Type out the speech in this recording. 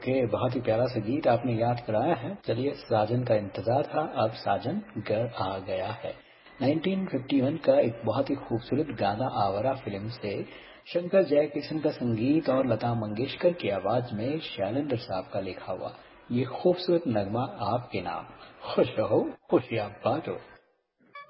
Okay, बहुत ही प्यारा सा गीत आपने याद कराया है। चलिए, साजन का इंतजार था, अब साजन घर आ गया है। 1951 का एक बहुत ही खूबसूरत गाना आवारा फिल्म से शंकर जयकिशन का संगीत और लता मंगेशकर की आवाज में शैलेंद्र साहब का लिखा हुआ ये खूबसूरत नगमा आपके नाम। खुश रहो खुशियां बांटो।